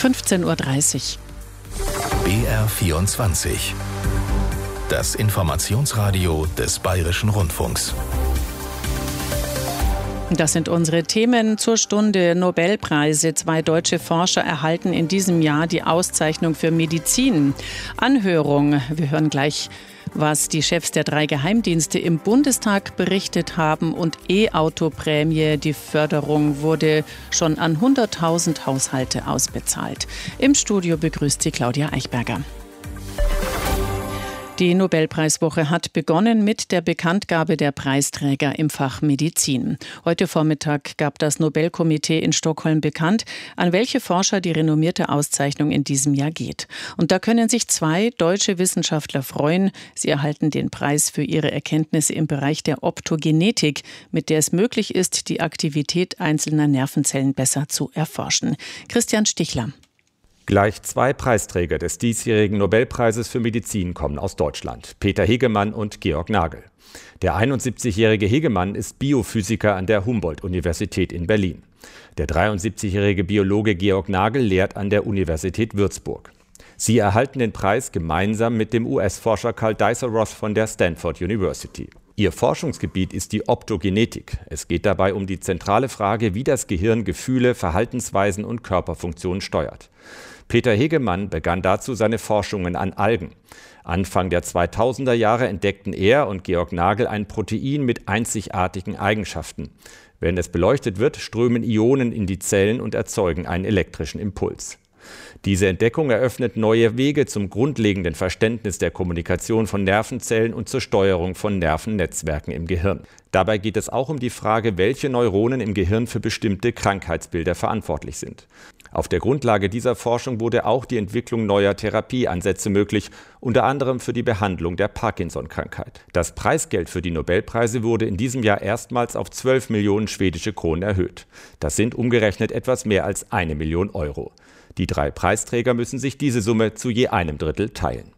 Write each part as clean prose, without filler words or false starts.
15:30 Uhr. BR24. Das Informationsradio des Bayerischen Rundfunks. Das sind unsere Themen zur Stunde. Nobelpreise. 2 deutsche Forscher erhalten in diesem Jahr die Auszeichnung für Medizin. Anhörung. Wir hören gleich, was die Chefs der 3 Geheimdienste im Bundestag berichtet haben. Und E-Auto-Prämie. Die Förderung wurde schon an 100.000 Haushalte ausbezahlt. Im Studio begrüßt sie Claudia Eichberger. Die Nobelpreiswoche hat begonnen mit der Bekanntgabe der Preisträger im Fach Medizin. Heute Vormittag gab das Nobelkomitee in Stockholm bekannt, an welche Forscher die renommierte Auszeichnung in diesem Jahr geht. Und da können sich 2 deutsche Wissenschaftler freuen. Sie erhalten den Preis für ihre Erkenntnisse im Bereich der Optogenetik, mit der es möglich ist, die Aktivität einzelner Nervenzellen besser zu erforschen. Christian Stichler. Gleich 2 Preisträger des diesjährigen Nobelpreises für Medizin kommen aus Deutschland: Peter Hegemann und Georg Nagel. Der 71-jährige Hegemann ist Biophysiker an der Humboldt-Universität in Berlin. Der 73-jährige Biologe Georg Nagel lehrt an der Universität Würzburg. Sie erhalten den Preis gemeinsam mit dem US-Forscher Karl Deisseroth von der Stanford University. Ihr Forschungsgebiet ist die Optogenetik. Es geht dabei um die zentrale Frage, wie das Gehirn Gefühle, Verhaltensweisen und Körperfunktionen steuert. Peter Hegemann begann dazu seine Forschungen an Algen. Anfang der 2000er Jahre entdeckten er und Georg Nagel ein Protein mit einzigartigen Eigenschaften. Wenn es beleuchtet wird, strömen Ionen in die Zellen und erzeugen einen elektrischen Impuls. Diese Entdeckung eröffnet neue Wege zum grundlegenden Verständnis der Kommunikation von Nervenzellen und zur Steuerung von Nervennetzwerken im Gehirn. Dabei geht es auch um die Frage, welche Neuronen im Gehirn für bestimmte Krankheitsbilder verantwortlich sind. Auf der Grundlage dieser Forschung wurde auch die Entwicklung neuer Therapieansätze möglich, unter anderem für die Behandlung der Parkinson-Krankheit. Das Preisgeld für die Nobelpreise wurde in diesem Jahr erstmals auf 12 Millionen schwedische Kronen erhöht. Das sind umgerechnet etwas mehr als 1 Million Euro. Die 3 Preisträger müssen sich diese Summe zu je einem Drittel teilen.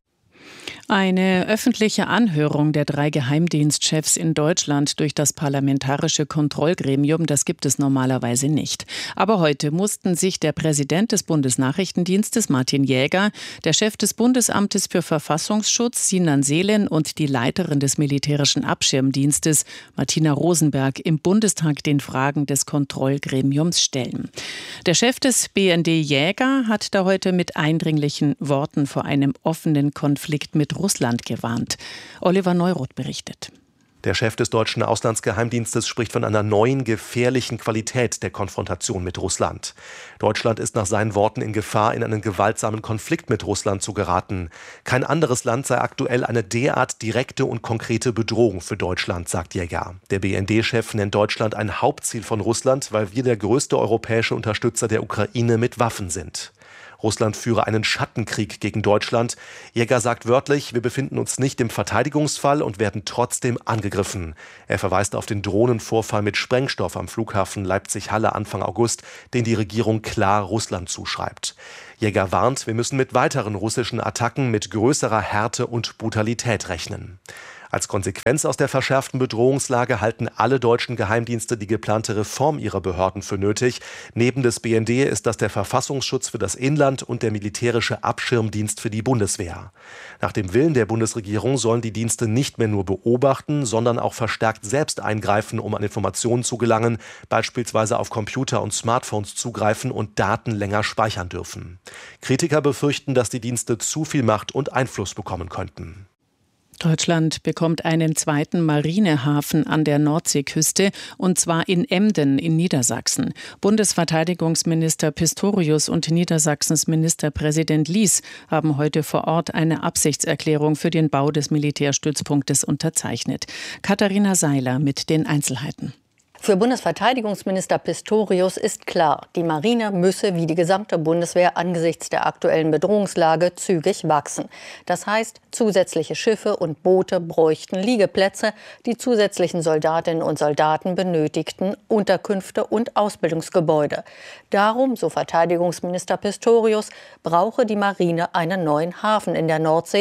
Eine öffentliche Anhörung der 3 Geheimdienstchefs in Deutschland durch das Parlamentarische Kontrollgremium, das gibt es normalerweise nicht. Aber heute mussten sich der Präsident des Bundesnachrichtendienstes, Martin Jäger, der Chef des Bundesamtes für Verfassungsschutz, Sinan Selen, und die Leiterin des Militärischen Abschirmdienstes, Martina Rosenberg, im Bundestag den Fragen des Kontrollgremiums stellen. Der Chef des BND, Jäger, hat da heute mit eindringlichen Worten vor einem offenen Konflikt mit Russland gewarnt. Oliver Neuroth berichtet. Der Chef des deutschen Auslandsgeheimdienstes spricht von einer neuen, gefährlichen Qualität der Konfrontation mit Russland. Deutschland ist nach seinen Worten in Gefahr, in einen gewaltsamen Konflikt mit Russland zu geraten. Kein anderes Land sei aktuell eine derart direkte und konkrete Bedrohung für Deutschland, sagt Jäger. Der BND-Chef nennt Deutschland ein Hauptziel von Russland, weil wir der größte europäische Unterstützer der Ukraine mit Waffen sind. Russland führe einen Schattenkrieg gegen Deutschland. Jäger sagt wörtlich, wir befinden uns nicht im Verteidigungsfall und werden trotzdem angegriffen. Er verweist auf den Drohnenvorfall mit Sprengstoff am Flughafen Leipzig-Halle Anfang August, den die Regierung klar Russland zuschreibt. Jäger warnt, wir müssen mit weiteren russischen Attacken mit größerer Härte und Brutalität rechnen. Als Konsequenz aus der verschärften Bedrohungslage halten alle deutschen Geheimdienste die geplante Reform ihrer Behörden für nötig. Neben des BND ist das der Verfassungsschutz für das Inland und der militärische Abschirmdienst für die Bundeswehr. Nach dem Willen der Bundesregierung sollen die Dienste nicht mehr nur beobachten, sondern auch verstärkt selbst eingreifen, um an Informationen zu gelangen, beispielsweise auf Computer und Smartphones zugreifen und Daten länger speichern dürfen. Kritiker befürchten, dass die Dienste zu viel Macht und Einfluss bekommen könnten. Deutschland bekommt einen 2. Marinehafen an der Nordseeküste, und zwar in Emden in Niedersachsen. Bundesverteidigungsminister Pistorius und Niedersachsens Ministerpräsident Lies haben heute vor Ort eine Absichtserklärung für den Bau des Militärstützpunktes unterzeichnet. Katharina Seiler mit den Einzelheiten. Für Bundesverteidigungsminister Pistorius ist klar, die Marine müsse wie die gesamte Bundeswehr angesichts der aktuellen Bedrohungslage zügig wachsen. Das heißt, zusätzliche Schiffe und Boote bräuchten Liegeplätze, die zusätzlichen Soldatinnen und Soldaten benötigten Unterkünfte und Ausbildungsgebäude. Darum, so Verteidigungsminister Pistorius, brauche die Marine einen neuen Hafen in der Nordsee,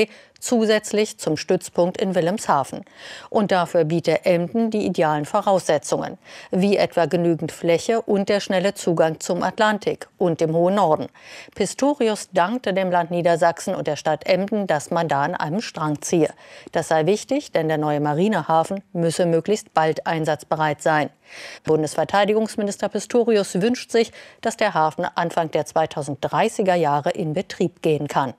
zusätzlich zum Stützpunkt in Wilhelmshaven. Und dafür biete Emden die idealen Voraussetzungen, wie etwa genügend Fläche und der schnelle Zugang zum Atlantik und dem hohen Norden. Pistorius dankte dem Land Niedersachsen und der Stadt Emden, dass man da an einem Strang ziehe. Das sei wichtig, denn der neue Marinehafen müsse möglichst bald einsatzbereit sein. Bundesverteidigungsminister Pistorius wünscht sich, dass der Hafen Anfang der 2030er Jahre in Betrieb gehen kann.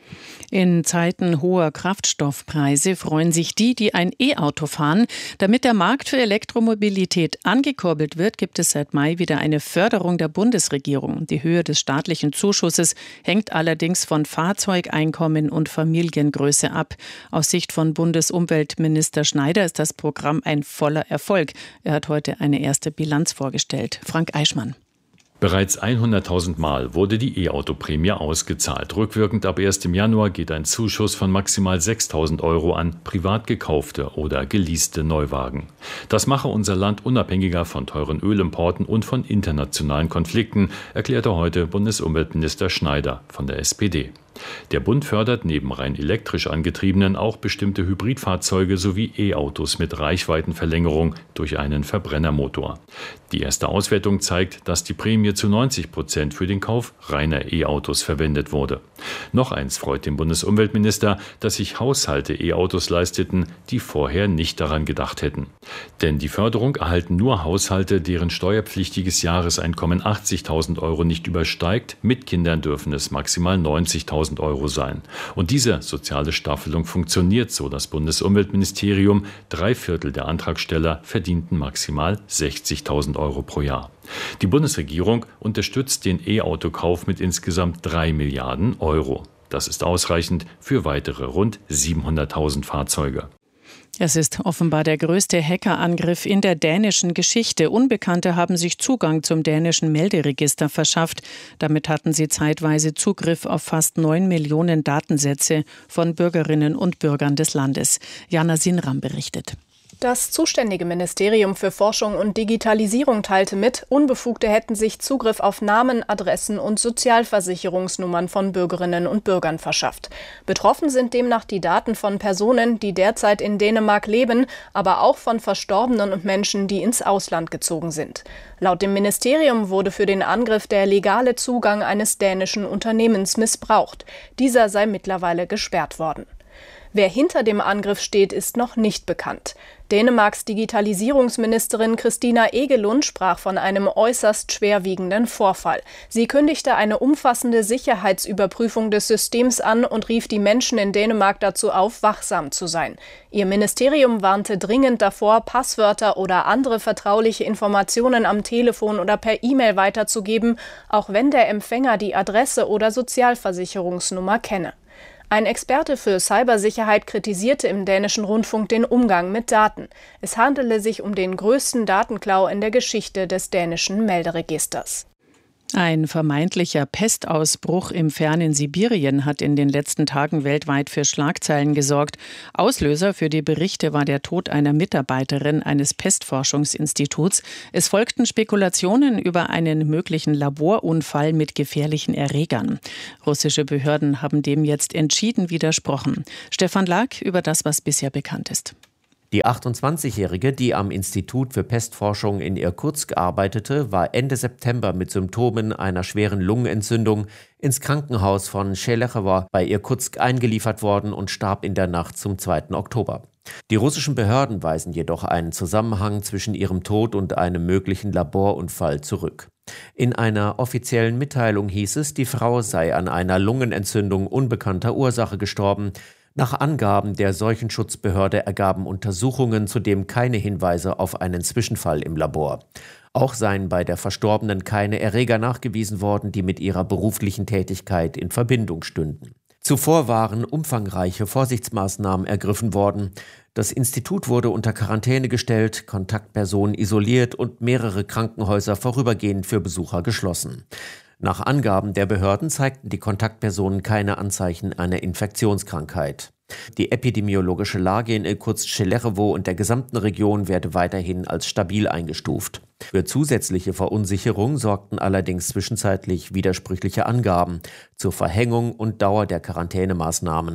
In Zeiten hoher Kraftstoffpreise freuen sich die ein E-Auto fahren. Damit der Markt für Elektromobilität angekurbelt wird, gibt es seit Mai wieder eine Förderung der Bundesregierung. Die Höhe des staatlichen Zuschusses hängt allerdings von Fahrzeugeinkommen und Familiengröße ab. Aus Sicht von Bundesumweltminister Schneider ist das Programm ein voller Erfolg. Er hat heute eine erste Bilanz vorgestellt. Frank Eichmann. Bereits 100.000 Mal wurde die E-Auto-Prämie ausgezahlt. Rückwirkend ab 1. Januar geht ein Zuschuss von maximal 6.000 € an privat gekaufte oder geleaste Neuwagen. Das mache unser Land unabhängiger von teuren Ölimporten und von internationalen Konflikten, erklärte heute Bundesumweltminister Schneider von der SPD. Der Bund fördert neben rein elektrisch angetriebenen auch bestimmte Hybridfahrzeuge sowie E-Autos mit Reichweitenverlängerung durch einen Verbrennermotor. Die erste Auswertung zeigt, dass die Prämie zu 90% für den Kauf reiner E-Autos verwendet wurde. Noch eins freut den Bundesumweltminister, dass sich Haushalte E-Autos leisteten, die vorher nicht daran gedacht hätten. Denn die Förderung erhalten nur Haushalte, deren steuerpflichtiges Jahreseinkommen 80.000 € nicht übersteigt. Mit Kindern dürfen es maximal 90.000 € sein. Und diese soziale Staffelung funktioniert, so das Bundesumweltministerium. 3/4 der Antragsteller verdienten maximal 60.000 € pro Jahr. Die Bundesregierung unterstützt den E-Auto-Kauf mit insgesamt 3 Milliarden €. Das ist ausreichend für weitere rund 700.000 Fahrzeuge. Es ist offenbar der größte Hackerangriff in der dänischen Geschichte. Unbekannte haben sich Zugang zum dänischen Melderegister verschafft. Damit hatten sie zeitweise Zugriff auf fast 9 Millionen Datensätze von Bürgerinnen und Bürgern des Landes. Jana Sinram berichtet. Das zuständige Ministerium für Forschung und Digitalisierung teilte mit, Unbefugte hätten sich Zugriff auf Namen, Adressen und Sozialversicherungsnummern von Bürgerinnen und Bürgern verschafft. Betroffen sind demnach die Daten von Personen, die derzeit in Dänemark leben, aber auch von Verstorbenen und Menschen, die ins Ausland gezogen sind. Laut dem Ministerium wurde für den Angriff der legale Zugang eines dänischen Unternehmens missbraucht. Dieser sei mittlerweile gesperrt worden. Wer hinter dem Angriff steht, ist noch nicht bekannt. Dänemarks Digitalisierungsministerin Christina Egelund sprach von einem äußerst schwerwiegenden Vorfall. Sie kündigte eine umfassende Sicherheitsüberprüfung des Systems an und rief die Menschen in Dänemark dazu auf, wachsam zu sein. Ihr Ministerium warnte dringend davor, Passwörter oder andere vertrauliche Informationen am Telefon oder per E-Mail weiterzugeben, auch wenn der Empfänger die Adresse oder Sozialversicherungsnummer kenne. Ein Experte für Cybersicherheit kritisierte im dänischen Rundfunk den Umgang mit Daten. Es handele sich um den größten Datenklau in der Geschichte des dänischen Melderegisters. Ein vermeintlicher Pestausbruch im fernen Sibirien hat in den letzten Tagen weltweit für Schlagzeilen gesorgt. Auslöser für die Berichte war der Tod einer Mitarbeiterin eines Pestforschungsinstituts. Es folgten Spekulationen über einen möglichen Laborunfall mit gefährlichen Erregern. Russische Behörden haben dem jetzt entschieden widersprochen. Stefan Lag über das, was bisher bekannt ist. Die 28-Jährige, die am Institut für Pestforschung in Irkutsk arbeitete, war Ende September mit Symptomen einer schweren Lungenentzündung ins Krankenhaus von Shelechowo bei Irkutsk eingeliefert worden und starb in der Nacht zum 2. Oktober. Die russischen Behörden weisen jedoch einen Zusammenhang zwischen ihrem Tod und einem möglichen Laborunfall zurück. In einer offiziellen Mitteilung hieß es, die Frau sei an einer Lungenentzündung unbekannter Ursache gestorben. Nach Angaben der Seuchenschutzbehörde ergaben Untersuchungen zudem keine Hinweise auf einen Zwischenfall im Labor. Auch seien bei der Verstorbenen keine Erreger nachgewiesen worden, die mit ihrer beruflichen Tätigkeit in Verbindung stünden. Zuvor waren umfangreiche Vorsichtsmaßnahmen ergriffen worden. Das Institut wurde unter Quarantäne gestellt, Kontaktpersonen isoliert und mehrere Krankenhäuser vorübergehend für Besucher geschlossen. Nach Angaben der Behörden zeigten die Kontaktpersonen keine Anzeichen einer Infektionskrankheit. Die epidemiologische Lage in Irkutsk-Shelechowo und der gesamten Region werde weiterhin als stabil eingestuft. Für zusätzliche Verunsicherung sorgten allerdings zwischenzeitlich widersprüchliche Angaben zur Verhängung und Dauer der Quarantänemaßnahmen.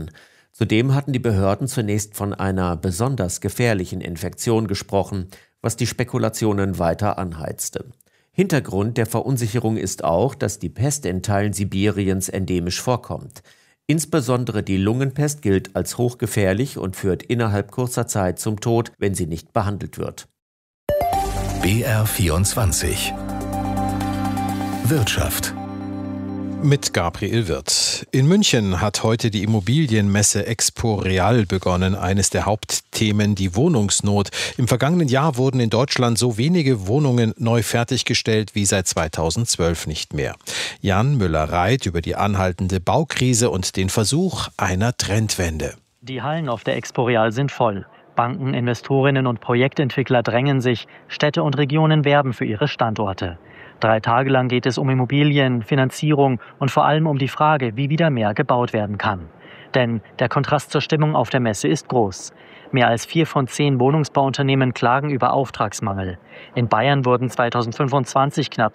Zudem hatten die Behörden zunächst von einer besonders gefährlichen Infektion gesprochen, was die Spekulationen weiter anheizte. Hintergrund der Verunsicherung ist auch, dass die Pest in Teilen Sibiriens endemisch vorkommt. Insbesondere die Lungenpest gilt als hochgefährlich und führt innerhalb kurzer Zeit zum Tod, wenn sie nicht behandelt wird. BR24 Wirtschaft. Mit Gabriel Wirth. In München hat heute die Immobilienmesse Expo Real begonnen. Eines der Hauptthemen, die Wohnungsnot. Im vergangenen Jahr wurden in Deutschland so wenige Wohnungen neu fertiggestellt wie seit 2012 nicht mehr. Jan Müller-Reit über die anhaltende Baukrise und den Versuch einer Trendwende. Die Hallen auf der Expo Real sind voll. Banken, Investorinnen und Projektentwickler drängen sich. Städte und Regionen werben für ihre Standorte. 3 Tage lang geht es um Immobilien, Finanzierung und vor allem um die Frage, wie wieder mehr gebaut werden kann. Denn der Kontrast zur Stimmung auf der Messe ist groß. Mehr als 4 von 10 Wohnungsbauunternehmen klagen über Auftragsmangel. In Bayern wurden 2025 knapp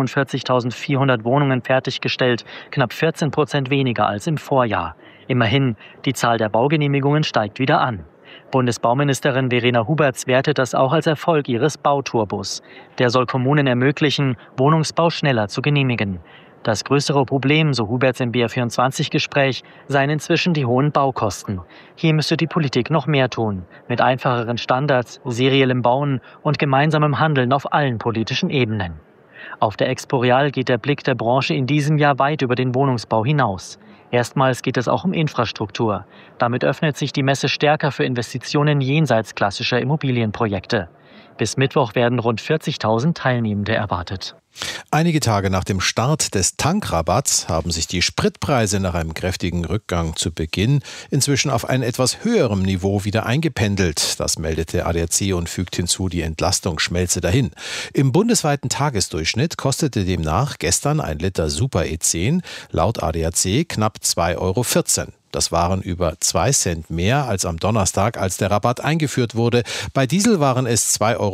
47.400 Wohnungen fertiggestellt, knapp 14% weniger als im Vorjahr. Immerhin, die Zahl der Baugenehmigungen steigt wieder an. Bundesbauministerin Verena Huberts wertet das auch als Erfolg ihres Bauturbos. Der soll Kommunen ermöglichen, Wohnungsbau schneller zu genehmigen. Das größere Problem, so Huberts im BR24-Gespräch, seien inzwischen die hohen Baukosten. Hier müsste die Politik noch mehr tun, mit einfacheren Standards, seriellem Bauen und gemeinsamem Handeln auf allen politischen Ebenen. Auf der Expo Real geht der Blick der Branche in diesem Jahr weit über den Wohnungsbau hinaus. Erstmals geht es auch um Infrastruktur. Damit öffnet sich die Messe stärker für Investitionen jenseits klassischer Immobilienprojekte. Bis Mittwoch werden rund 40.000 Teilnehmende erwartet. Einige Tage nach dem Start des Tankrabatts haben sich die Spritpreise nach einem kräftigen Rückgang zu Beginn inzwischen auf einem etwas höherem Niveau wieder eingependelt. Das meldete ADAC und fügt hinzu, die Entlastung schmelze dahin. Im bundesweiten Tagesdurchschnitt kostete demnach gestern ein Liter Super E10 laut ADAC knapp 2,14 €. Das waren über 2 Cent mehr als am Donnerstag, als der Rabatt eingeführt wurde. Bei Diesel waren es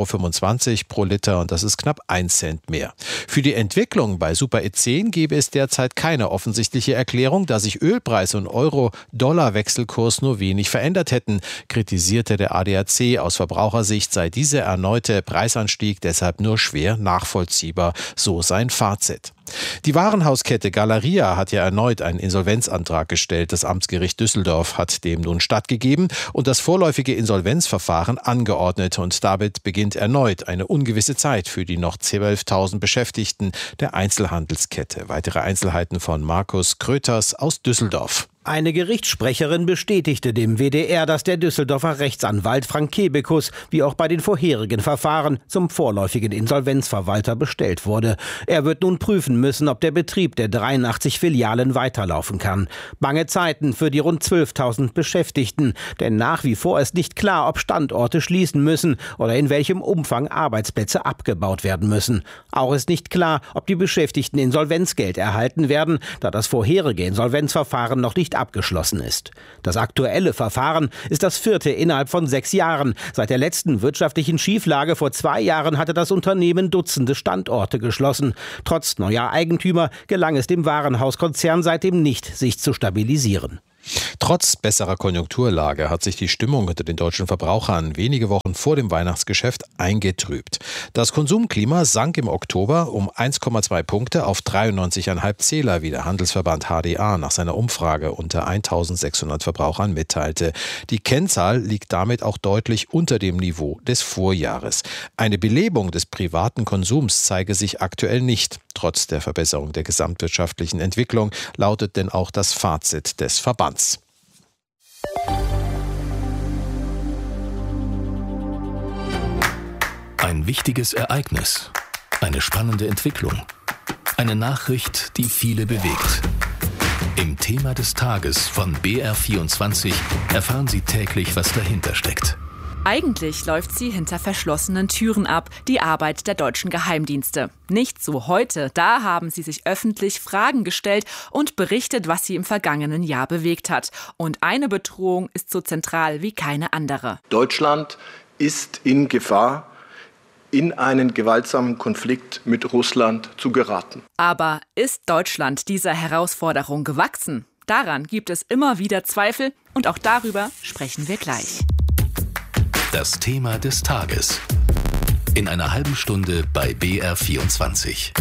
2,25 € pro Liter und das ist knapp 1 Cent mehr. Für die Entwicklung bei Super E10 gäbe es derzeit keine offensichtliche Erklärung, da sich Ölpreis und Euro-Dollar-Wechselkurs nur wenig verändert hätten, kritisierte der ADAC. Aus Verbrauchersicht sei dieser erneute Preisanstieg deshalb nur schwer nachvollziehbar, so sein Fazit. Die Warenhauskette Galeria hat ja erneut einen Insolvenzantrag gestellt. Das Amtsgericht Düsseldorf hat dem nun stattgegeben und das vorläufige Insolvenzverfahren angeordnet. Und damit beginnt erneut eine ungewisse Zeit für die noch 12.000 Beschäftigten der Einzelhandelskette. Weitere Einzelheiten von Markus Kröters aus Düsseldorf. Eine Gerichtssprecherin bestätigte dem WDR, dass der Düsseldorfer Rechtsanwalt Frank Kebekus, wie auch bei den vorherigen Verfahren, zum vorläufigen Insolvenzverwalter bestellt wurde. Er wird nun prüfen müssen, ob der Betrieb der 83 Filialen weiterlaufen kann. Bange Zeiten für die rund 12.000 Beschäftigten, denn nach wie vor ist nicht klar, ob Standorte schließen müssen oder in welchem Umfang Arbeitsplätze abgebaut werden müssen. Auch ist nicht klar, ob die Beschäftigten Insolvenzgeld erhalten werden, da das vorherige Insolvenzverfahren noch nicht abgeschlossen ist. Das aktuelle Verfahren ist das 4. innerhalb von 6 Jahren. Seit der letzten wirtschaftlichen Schieflage vor 2 Jahren hatte das Unternehmen Dutzende Standorte geschlossen. Trotz neuer Eigentümer gelang es dem Warenhauskonzern seitdem nicht, sich zu stabilisieren. Trotz besserer Konjunkturlage hat sich die Stimmung unter den deutschen Verbrauchern wenige Wochen vor dem Weihnachtsgeschäft eingetrübt. Das Konsumklima sank im Oktober um 1,2 Punkte auf 93,5 Zähler, wie der Handelsverband HDA nach seiner Umfrage unter 1.600 Verbrauchern mitteilte. Die Kennzahl liegt damit auch deutlich unter dem Niveau des Vorjahres. Eine Belebung des privaten Konsums zeige sich aktuell nicht. Trotz der Verbesserung der gesamtwirtschaftlichen Entwicklung lautet denn auch das Fazit des Verbands. Ein wichtiges Ereignis, eine spannende Entwicklung, eine Nachricht, die viele bewegt. Im Thema des Tages von BR24 erfahren Sie täglich, was dahinter steckt. Eigentlich läuft sie hinter verschlossenen Türen ab, die Arbeit der deutschen Geheimdienste. Nicht so heute, da haben sie sich öffentlich Fragen gestellt und berichtet, was sie im vergangenen Jahr bewegt hat. Und eine Bedrohung ist so zentral wie keine andere. Deutschland ist in Gefahr, in einen gewaltsamen Konflikt mit Russland zu geraten. Aber ist Deutschland dieser Herausforderung gewachsen? Daran gibt es immer wieder Zweifel und auch darüber sprechen wir gleich. Das Thema des Tages. In einer halben Stunde bei BR24.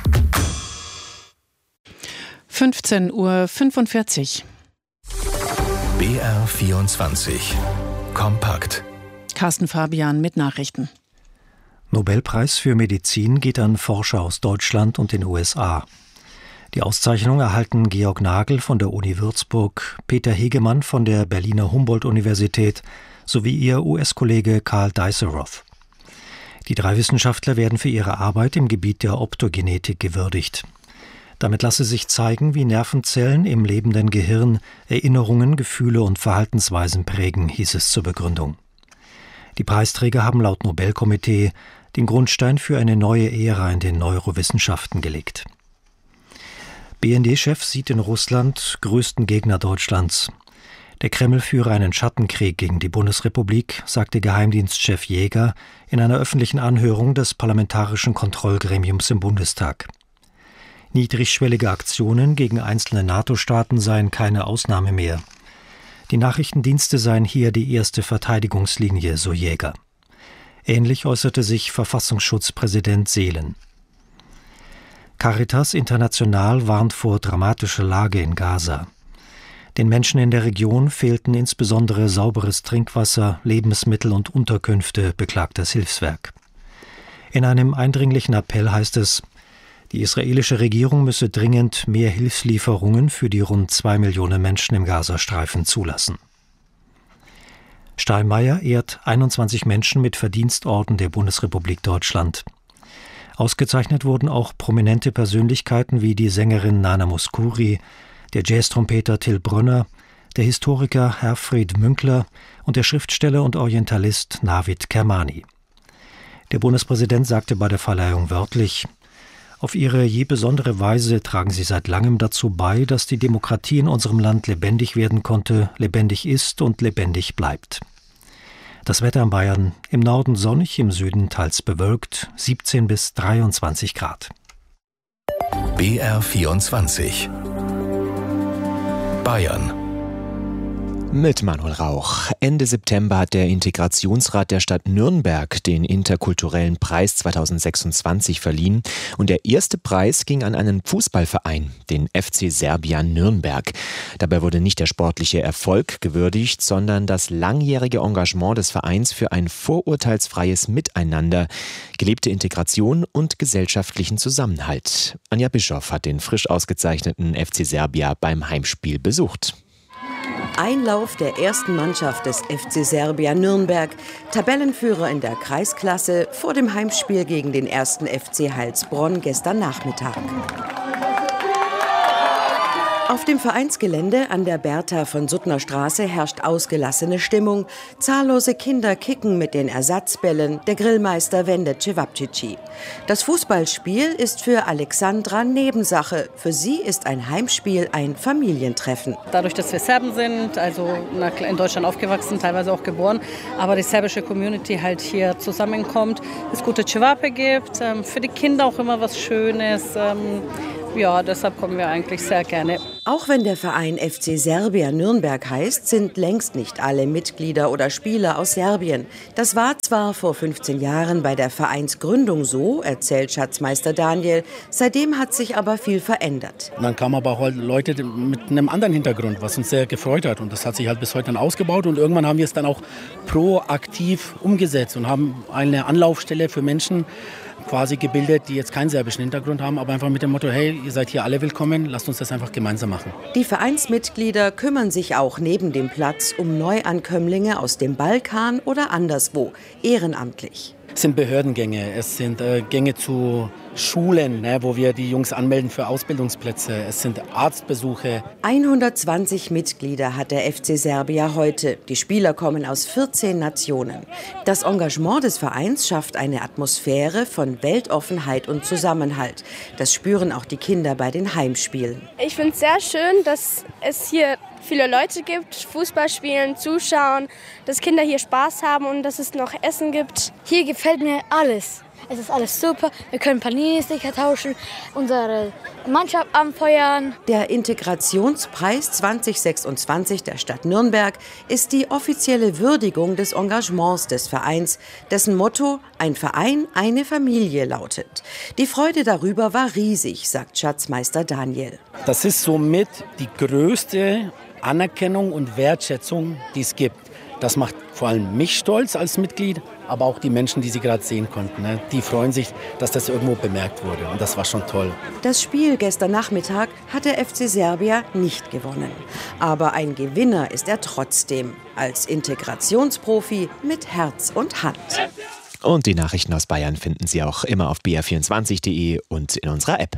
15:45 Uhr. BR24. Kompakt. Carsten Fabian mit Nachrichten. Nobelpreis für Medizin geht an Forscher aus Deutschland und den USA. Die Auszeichnung erhalten Georg Nagel von der Uni Würzburg, Peter Hegemann von der Berliner Humboldt-Universität sowie ihr US-Kollege Karl Dijsselroth. Die 3 Wissenschaftler werden für ihre Arbeit im Gebiet der Optogenetik gewürdigt. Damit lasse sich zeigen, wie Nervenzellen im lebenden Gehirn Erinnerungen, Gefühle und Verhaltensweisen prägen, hieß es zur Begründung. Die Preisträger haben laut Nobelkomitee den Grundstein für eine neue Ära in den Neurowissenschaften gelegt. BND-Chef sieht in Russland größten Gegner Deutschlands. Der Kreml führe einen Schattenkrieg gegen die Bundesrepublik, sagte Geheimdienstchef Jäger in einer öffentlichen Anhörung des Parlamentarischen Kontrollgremiums im Bundestag. Niedrigschwellige Aktionen gegen einzelne NATO-Staaten seien keine Ausnahme mehr. Die Nachrichtendienste seien hier die erste Verteidigungslinie, so Jäger. Ähnlich äußerte sich Verfassungsschutzpräsident Seelen. Caritas International warnt vor dramatischer Lage in Gaza. Den Menschen in der Region fehlten insbesondere sauberes Trinkwasser, Lebensmittel und Unterkünfte, beklagt das Hilfswerk. In einem eindringlichen Appell heißt es, die israelische Regierung müsse dringend mehr Hilfslieferungen für die rund 2 Millionen Menschen im Gazastreifen zulassen. Steinmeier ehrt 21 Menschen mit Verdienstorden der Bundesrepublik Deutschland. Ausgezeichnet wurden auch prominente Persönlichkeiten wie die Sängerin Nana Mouskouri, der Jazztrompeter Till Brönner, der Historiker Herfried Münkler und der Schriftsteller und Orientalist Navid Kermani. Der Bundespräsident sagte bei der Verleihung wörtlich: Auf ihre je besondere Weise tragen sie seit langem dazu bei, dass die Demokratie in unserem Land lebendig werden konnte, lebendig ist und lebendig bleibt. Das Wetter in Bayern: im Norden sonnig, im Süden teils bewölkt, 17 bis 23 Grad. BR24 Bayern. Mit Manuel Rauch. Ende September hat der Integrationsrat der Stadt Nürnberg den interkulturellen Preis 2026 verliehen. Und der erste Preis ging an einen Fußballverein, den FC Serbia Nürnberg. Dabei wurde nicht der sportliche Erfolg gewürdigt, sondern das langjährige Engagement des Vereins für ein vorurteilsfreies Miteinander, gelebte Integration und gesellschaftlichen Zusammenhalt. Anja Bischoff hat den frisch ausgezeichneten FC Serbia beim Heimspiel besucht. Einlauf der ersten Mannschaft des FC Serbia Nürnberg, Tabellenführer in der Kreisklasse, vor dem Heimspiel gegen den 1. FC Heilsbronn gestern Nachmittag. Auf dem Vereinsgelände an der Bertha-von-Suttner-Straße herrscht ausgelassene Stimmung. Zahllose Kinder kicken mit den Ersatzbällen. Der Grillmeister wendet Cevapcici. Das Fußballspiel ist für Alexandra Nebensache. Für sie ist ein Heimspiel ein Familientreffen. Dadurch, dass wir Serben sind, also in Deutschland aufgewachsen, teilweise auch geboren, aber die serbische Community halt hier zusammenkommt, es gute Cevape gibt, für die Kinder auch immer was Schönes. Ja, deshalb kommen wir eigentlich sehr gerne. Auch wenn der Verein FC Serbia Nürnberg heißt, sind längst nicht alle Mitglieder oder Spieler aus Serbien. Das war zwar vor 15 Jahren bei der Vereinsgründung so, erzählt Schatzmeister Daniel. Seitdem hat sich aber viel verändert. Und dann kamen aber auch Leute mit einem anderen Hintergrund, was uns sehr gefreut hat. Und das hat sich halt bis heute dann ausgebaut. Und irgendwann haben wir es dann auch proaktiv umgesetzt und haben eine Anlaufstelle für Menschen quasi gebildet, die jetzt keinen serbischen Hintergrund haben, aber einfach mit dem Motto, hey, ihr seid hier alle willkommen, lasst uns das einfach gemeinsam machen. Die Vereinsmitglieder kümmern sich auch neben dem Platz um Neuankömmlinge aus dem Balkan oder anderswo, ehrenamtlich. Es sind Behördengänge, es sind Gänge zu Schulen, wo wir die Jungs anmelden für Ausbildungsplätze. Es sind Arztbesuche. 120 Mitglieder hat der FC Serbia heute. Die Spieler kommen aus 14 Nationen. Das Engagement des Vereins schafft eine Atmosphäre von Weltoffenheit und Zusammenhalt. Das spüren auch die Kinder bei den Heimspielen. Ich finde es sehr schön, dass es hier viele Leute gibt, Fußball spielen, zuschauen, dass Kinder hier Spaß haben und dass es noch Essen gibt. Hier gefällt mir alles. Es ist alles super. Wir können Panini-Sticker tauschen, unsere Mannschaft anfeuern. Der Integrationspreis 2026 der Stadt Nürnberg ist die offizielle Würdigung des Engagements des Vereins, dessen Motto »Ein Verein, eine Familie« lautet. Die Freude darüber war riesig, sagt Schatzmeister Daniel. Das ist somit die größte Anerkennung und Wertschätzung, die es gibt. Das macht vor allem mich stolz als Mitglied, aber auch die Menschen, die Sie gerade sehen konnten. Die freuen sich, dass das irgendwo bemerkt wurde. Und das war schon toll. Das Spiel gestern Nachmittag hat der FC Serbia nicht gewonnen. Aber ein Gewinner ist er trotzdem. Als Integrationsprofi mit Herz und Hand. Und die Nachrichten aus Bayern finden Sie auch immer auf br24.de und in unserer App.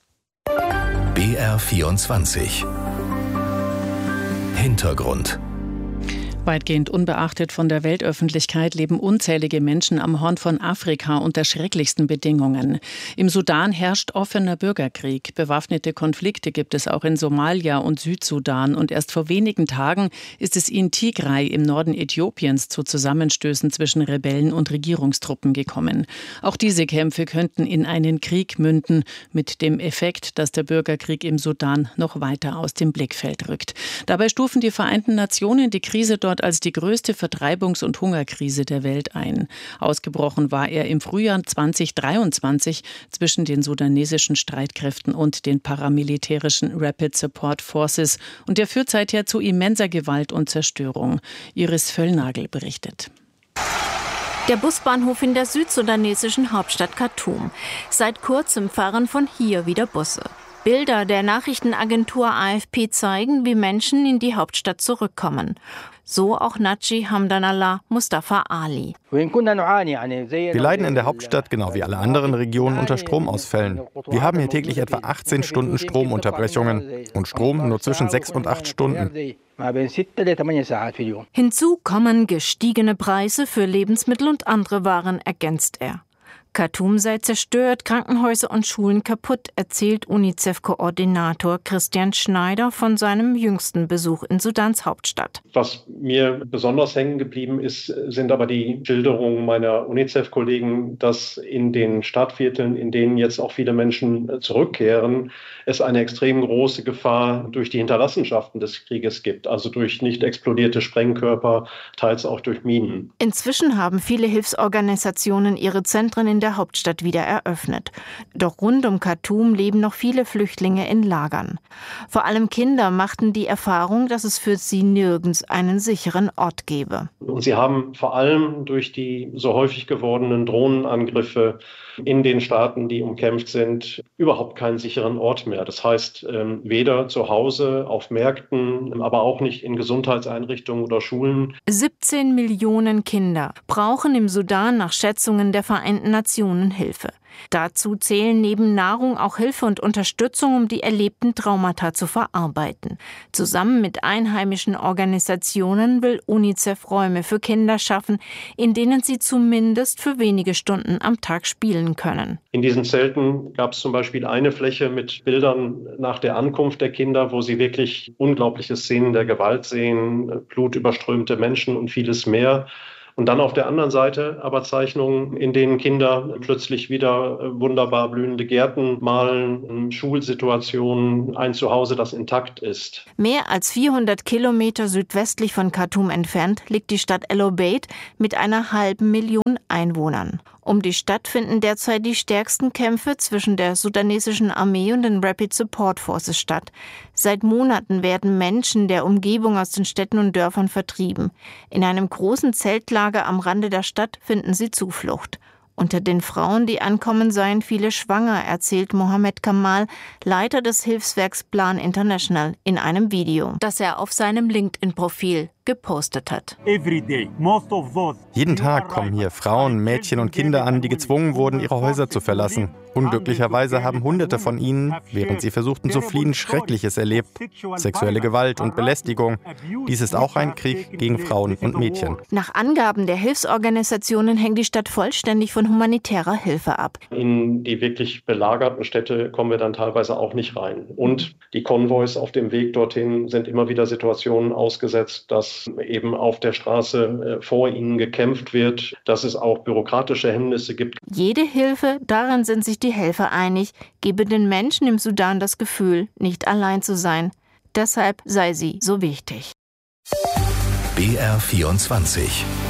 BR24 Hintergrund. Weitgehend unbeachtet von der Weltöffentlichkeit leben unzählige Menschen am Horn von Afrika unter schrecklichsten Bedingungen. Im Sudan herrscht offener Bürgerkrieg. Bewaffnete Konflikte gibt es auch in Somalia und Südsudan. Und erst vor wenigen Tagen ist es in Tigray im Norden Äthiopiens zu Zusammenstößen zwischen Rebellen und Regierungstruppen gekommen. Auch diese Kämpfe könnten in einen Krieg münden, mit dem Effekt, dass der Bürgerkrieg im Sudan noch weiter aus dem Blickfeld rückt. Dabei stufen die Vereinten Nationen die Krise dort als die größte Vertreibungs- und Hungerkrise der Welt ein. Ausgebrochen war er im Frühjahr 2023 zwischen den sudanesischen Streitkräften und den paramilitärischen Rapid Support Forces und er führt seither zu immenser Gewalt und Zerstörung. Iris Völlnagel berichtet. Der Busbahnhof in der südsudanesischen Hauptstadt Khartoum. Seit kurzem fahren von hier wieder Busse. Bilder der Nachrichtenagentur AFP zeigen, wie Menschen in die Hauptstadt zurückkommen. So auch Naji Hamdanallah Mustafa Ali. Wir leiden in der Hauptstadt genau wie alle anderen Regionen unter Stromausfällen. Wir haben hier täglich etwa 18 Stunden Stromunterbrechungen und Strom nur zwischen 6 und 8 Stunden. Hinzu kommen gestiegene Preise für Lebensmittel und andere Waren, ergänzt er. Khartoum sei zerstört, Krankenhäuser und Schulen kaputt, erzählt UNICEF-Koordinator Christian Schneider von seinem jüngsten Besuch in Sudans Hauptstadt. Was mir besonders hängen geblieben ist, sind aber die Schilderungen meiner UNICEF-Kollegen, dass in den Stadtvierteln, in denen jetzt auch viele Menschen zurückkehren, es eine extrem große Gefahr durch die Hinterlassenschaften des Krieges gibt, also durch nicht explodierte Sprengkörper, teils auch durch Minen. Inzwischen haben viele Hilfsorganisationen ihre Zentren in der Hauptstadt wieder eröffnet. Doch rund um Khartoum leben noch viele Flüchtlinge in Lagern. Vor allem Kinder machten die Erfahrung, dass es für sie nirgends einen sicheren Ort gebe. Und sie haben vor allem durch die so häufig gewordenen Drohnenangriffe in den Staaten, die umkämpft sind, überhaupt keinen sicheren Ort mehr. Das heißt, weder zu Hause, auf Märkten, aber auch nicht in Gesundheitseinrichtungen oder Schulen. 17 Millionen Kinder brauchen im Sudan nach Schätzungen der Vereinten Nationen Hilfe. Dazu zählen neben Nahrung auch Hilfe und Unterstützung, um die erlebten Traumata zu verarbeiten. Zusammen mit einheimischen Organisationen will UNICEF Räume für Kinder schaffen, in denen sie zumindest für wenige Stunden am Tag spielen können. In diesen Zelten gab es zum Beispiel eine Fläche mit Bildern nach der Ankunft der Kinder, wo sie wirklich unglaubliche Szenen der Gewalt sehen, blutüberströmte Menschen und vieles mehr. Und dann auf der anderen Seite aber Zeichnungen, in denen Kinder plötzlich wieder wunderbar blühende Gärten malen, Schulsituationen, ein Zuhause, das intakt ist. Mehr als 400 Kilometer südwestlich von Khartoum entfernt liegt die Stadt El Obeid mit einer halben Million Einwohnern. Um die Stadt finden derzeit die stärksten Kämpfe zwischen der sudanesischen Armee und den Rapid Support Forces statt. Seit Monaten werden Menschen der Umgebung aus den Städten und Dörfern vertrieben. In einem großen Zeltlager am Rande der Stadt finden sie Zuflucht. Unter den Frauen, die ankommen, seien viele schwanger, erzählt Mohammed Kamal, Leiter des Hilfswerks Plan International, in einem Video, das er auf seinem LinkedIn-Profil gepostet hat. Jeden Tag kommen hier Frauen, Mädchen und Kinder an, die gezwungen wurden, ihre Häuser zu verlassen. Unglücklicherweise haben Hunderte von ihnen, während sie versuchten zu fliehen, Schreckliches erlebt. Sexuelle Gewalt und Belästigung. Dies ist auch ein Krieg gegen Frauen und Mädchen. Nach Angaben der Hilfsorganisationen hängt die Stadt vollständig von humanitärer Hilfe ab. In die wirklich belagerten Städte kommen wir dann teilweise auch nicht rein. Und die Konvois auf dem Weg dorthin sind immer wieder Situationen ausgesetzt, dass dass eben auf der Straße vor ihnen gekämpft wird, dass es auch bürokratische Hemmnisse gibt. Jede Hilfe, darin sind sich die Helfer einig, gebe den Menschen im Sudan das Gefühl, nicht allein zu sein. Deshalb sei sie so wichtig. BR24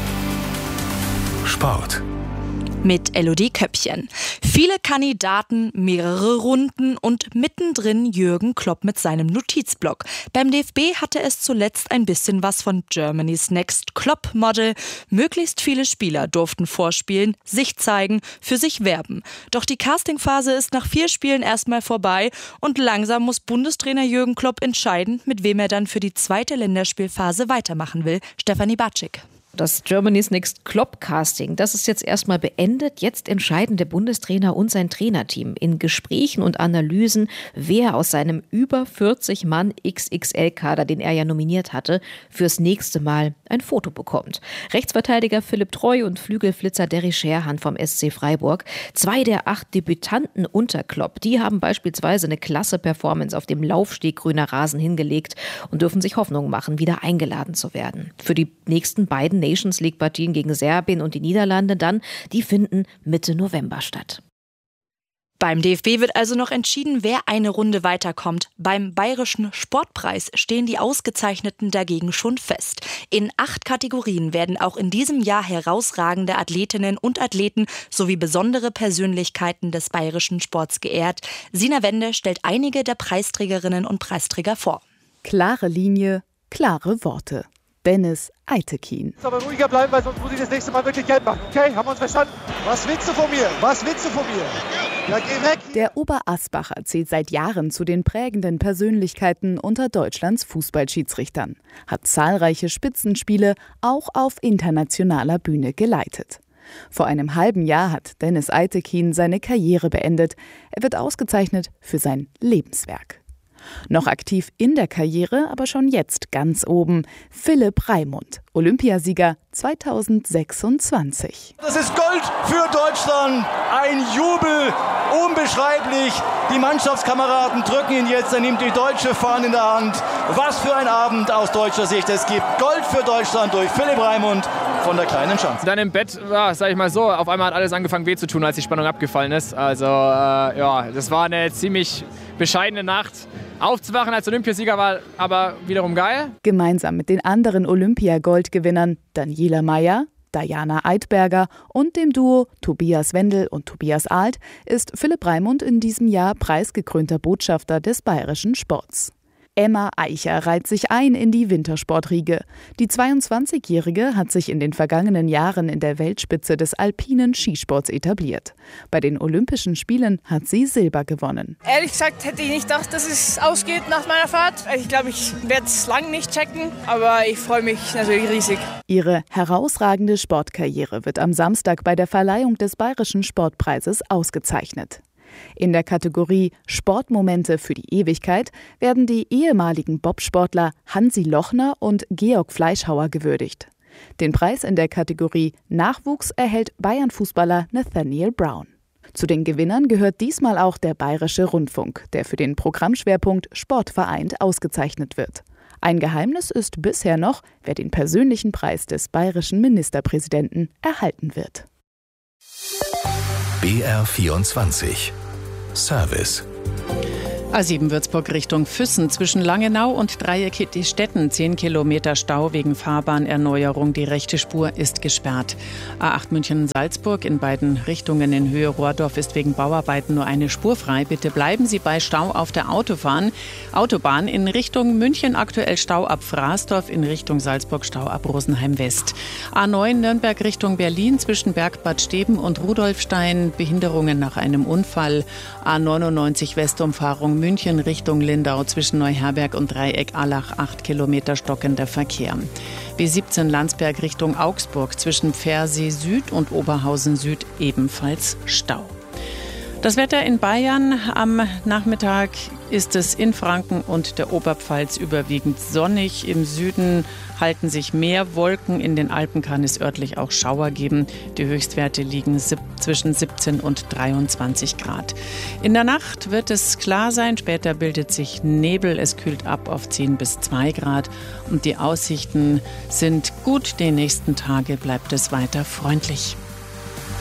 Sport. Mit Elodie Köppchen. Viele Kandidaten, mehrere Runden und mittendrin Jürgen Klopp mit seinem Notizblock. Beim DFB hatte es zuletzt ein bisschen was von Germany's Next Klopp Model. Möglichst viele Spieler durften vorspielen, sich zeigen, für sich werben. Doch die Castingphase ist nach 4 Spielen erstmal vorbei und langsam muss Bundestrainer Jürgen Klopp entscheiden, mit wem er dann für die zweite Länderspielphase weitermachen will. Stefanie Batschik. Das Germany's Next Klopp Casting, das ist jetzt erstmal beendet. Jetzt entscheiden der Bundestrainer und sein Trainerteam in Gesprächen und Analysen, wer aus seinem über 40 Mann XXL-Kader, den er ja nominiert hatte, fürs nächste Mal ein Foto bekommt. Rechtsverteidiger Philipp Treu und Flügelflitzer Derry Scherhan vom SC Freiburg. 2 der 8 Debütanten unter Klopp, die haben beispielsweise eine klasse Performance auf dem Laufsteg grüner Rasen hingelegt und dürfen sich Hoffnung machen, wieder eingeladen zu werden. Für die nächsten beiden Nations League-Partien gegen Serbien und die Niederlande dann, die finden Mitte November statt. Beim DFB wird also noch entschieden, wer eine Runde weiterkommt. Beim Bayerischen Sportpreis stehen die Ausgezeichneten dagegen schon fest. In 8 Kategorien werden auch in diesem Jahr herausragende Athletinnen und Athleten sowie besondere Persönlichkeiten des bayerischen Sports geehrt. Sina Wende stellt einige der Preisträgerinnen und Preisträger vor. Klare Linie, klare Worte. Dennis Eitekin. Aber ruhiger bleiben, weil sonst muss ich das nächste Mal wirklich Geld machen. Okay, haben wir uns verstanden? Was willst du von mir? Was willst du von mir? Ja, geh weg! Der Oberasbacher zählt seit Jahren zu den prägenden Persönlichkeiten unter Deutschlands Fußballschiedsrichtern, hat zahlreiche Spitzenspiele auch auf internationaler Bühne geleitet. Vor einem halben Jahr hat Dennis Eitekin seine Karriere beendet. Er wird ausgezeichnet für sein Lebenswerk. Noch aktiv in der Karriere, aber schon jetzt ganz oben, Philipp Raimund, Olympiasieger 2026. Das ist Gold für Deutschland, ein Jubel, unbeschreiblich. Die Mannschaftskameraden drücken ihn jetzt, er nimmt die deutsche Fahne in der Hand. Was für ein Abend aus deutscher Sicht es gibt. Gold für Deutschland durch Philipp Raimund von der kleinen Schanze. Dann im Bett, ja, sag ich mal so, auf einmal hat alles angefangen weh zu tun, als die Spannung abgefallen ist. Also das war eine ziemlich bescheidene Nacht. Aufzuwachen als Olympiasieger war aber wiederum geil. Gemeinsam mit den anderen Olympiagoldgewinnern Daniela Mayer, Diana Eidberger und dem Duo Tobias Wendel und Tobias Alt ist Philipp Raimund in diesem Jahr preisgekrönter Botschafter des bayerischen Sports. Emma Eicher reiht sich ein in die Wintersportriege. Die 22-Jährige hat sich in den vergangenen Jahren in der Weltspitze des alpinen Skisports etabliert. Bei den Olympischen Spielen hat sie Silber gewonnen. Ehrlich gesagt hätte ich nicht gedacht, dass es ausgeht nach meiner Fahrt. Ich glaube, ich werde es lang nicht checken, aber ich freue mich natürlich riesig. Ihre herausragende Sportkarriere wird am Samstag bei der Verleihung des Bayerischen Sportpreises ausgezeichnet. In der Kategorie Sportmomente für die Ewigkeit werden die ehemaligen Bobsportler Hansi Lochner und Georg Fleischhauer gewürdigt. Den Preis in der Kategorie Nachwuchs erhält Bayern-Fußballer Nathaniel Brown. Zu den Gewinnern gehört diesmal auch der Bayerische Rundfunk, der für den Programmschwerpunkt Sport vereint ausgezeichnet wird. Ein Geheimnis ist bisher noch, wer den persönlichen Preis des bayerischen Ministerpräsidenten erhalten wird. BR24 Service. A7 Würzburg Richtung Füssen zwischen Langenau und Dreieck-Hittistetten 10 Kilometer Stau wegen Fahrbahnerneuerung. Die rechte Spur ist gesperrt. A8 München-Salzburg in beiden Richtungen in Höhe Rohrdorf ist wegen Bauarbeiten nur eine Spur frei. Bitte bleiben Sie bei Stau auf der Autobahn in Richtung München aktuell Stau ab Fraßdorf, in Richtung Salzburg Stau ab Rosenheim West. A9 Nürnberg Richtung Berlin zwischen Bergbad Steben und Rudolfstein Behinderungen nach einem Unfall. A99 Westumfahrung München Richtung Lindau zwischen Neuherberg und Dreieck-Allach 8 Kilometer stockender Verkehr. B17 Landsberg Richtung Augsburg zwischen Pfersee Süd und Oberhausen Süd ebenfalls Stau. Das Wetter in Bayern am Nachmittag ist es in Franken und der Oberpfalz überwiegend sonnig. Im Süden halten sich mehr Wolken. In den Alpen kann es örtlich auch Schauer geben. Die Höchstwerte liegen zwischen 17 und 23 Grad. In der Nacht wird es klar sein. Später bildet sich Nebel. Es kühlt ab auf 10 bis 2 Grad. Und die Aussichten sind gut. Die nächsten Tage bleibt es weiter freundlich.